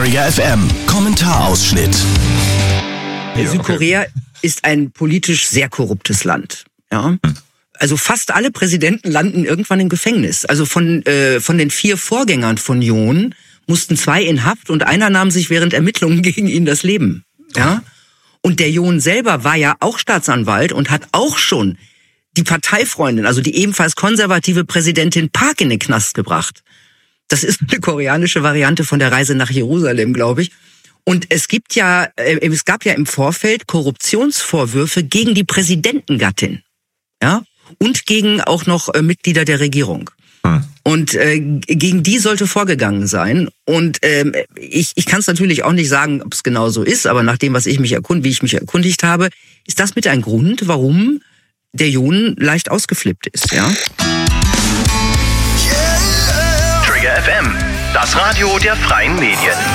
Trigger FM Kommentarausschnitt. Südkorea ist ein politisch sehr korruptes Land. Ja. Also fast alle Präsidenten landen irgendwann im Gefängnis. Also von den 4 Vorgängern von Yoon mussten 2 in Haft und einer nahm sich während Ermittlungen gegen ihn das Leben. Ja. Und der Yoon selber war ja auch Staatsanwalt und hat auch schon die Parteifreundin, also die ebenfalls konservative Präsidentin Park in den Knast gebracht. Das ist eine koreanische Variante von der Reise nach Jerusalem, glaube ich. Und es gab ja im Vorfeld Korruptionsvorwürfe gegen die Präsidentengattin, ja, und gegen auch noch Mitglieder der Regierung. Und gegen die sollte vorgegangen sein. Und ich kann es natürlich auch nicht sagen, ob es genau so ist, aber nach dem, wie ich mich erkundigt habe, ist das mit ein Grund, warum der Yoon leicht ausgeflippt ist, ja? Trigger FM, das Radio der freien Medien.